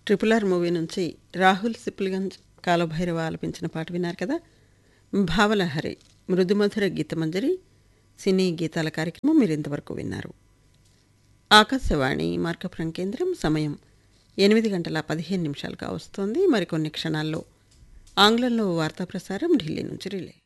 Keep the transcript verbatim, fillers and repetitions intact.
Triple R movie నుంచి రాహుల్ సిప్లిగంజ్ కాలభైరవ ఆలపించిన పాట విన్నారు కదా. భావలహరి మృదుమధుర గీతమంజరి సినీ గీతాల కార్యక్రమం మీరు ఇంతవరకు విన్నారు. ఆకాశవాణి మార్కపురం కేంద్రం. సమయం ఎనిమిది గంటల పదిహేను నిమిషాలుగా వస్తోంది. మరికొన్ని క్షణాల్లో ఆంగ్లంలో వార్తా ప్రసారం ఢిల్లీ నుంచి రిలే.